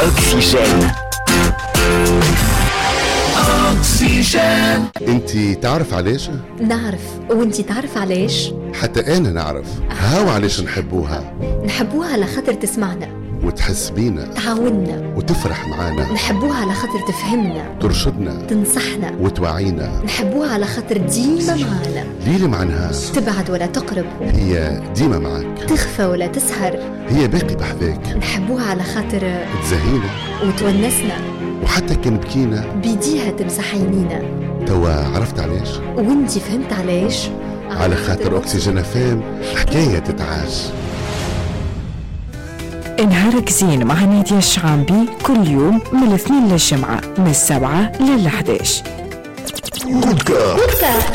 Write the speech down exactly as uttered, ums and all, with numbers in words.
أكسجين. أكسجين. انتي تعرف علاش؟ نعرف، وانتي تعرف علاش؟ حتى انا نعرف. هاو علاش نحبوها. نحبوها على خاطر تسمعنا وتحس بينا، تعاوننا، وتفرح معانا. نحبوها على خاطر تفهمنا، ترشدنا، تنصحنا، وتوعينا. نحبوها على خاطر ديما معانا. ليلة مع نهار، تبعد ولا تقرب، هي ديما معك. تخفى ولا تسهر، هي باقي بحذاك. نحبوها على خاطر تزهينا وتونسنا، وحتى كان بكينا بيديها تمسح عينينا. توا عرفت علاش؟ وانتي فهمت علاش؟ على خاطر أكسجين فام حكاية تتعاش. نهارك زين مع نادية الشعامبي كل يوم من الاثنين للجمعة من السبعة للحداش. كودكا.